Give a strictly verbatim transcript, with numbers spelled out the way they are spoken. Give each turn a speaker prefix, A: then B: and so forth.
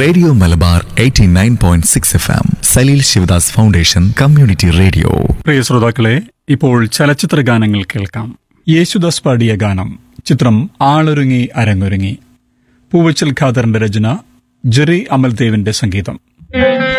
A: Radio Malabar eighty nine point six F M, Saleel Sivadas foundation community radio.
B: പ്രിയ ശ്രോതാക്കളെ, ഇപ്പോൾ ചലച്ചിത്ര ഗാനങ്ങൾ കേൾക്കാം. യേശുദാസ് പാടിയ ഗാനം, ചിത്രം ആളൊരുങ്ങി അരങ്ങൊരുങ്ങി. പൂവച്ചൽ ഖാദറിന്റെ രചന, ജെറി അമൽദേവിന്റെ സംഗീതം.